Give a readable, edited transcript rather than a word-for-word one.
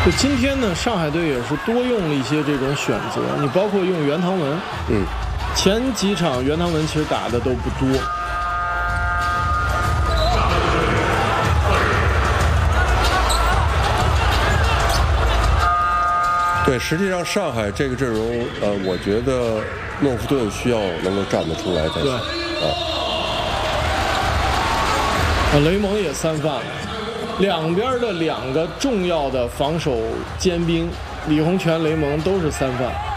就今天呢，上海队也是多用了一些这种选择，你包括用袁唐文，前几场袁唐文其实打的都不多。 对，实际上上海这个阵容，我觉得诺夫顿需要能够站得出来才行。 雷蒙也3犯了。两边的2个重要的防守尖兵李洪权、雷蒙都是3犯。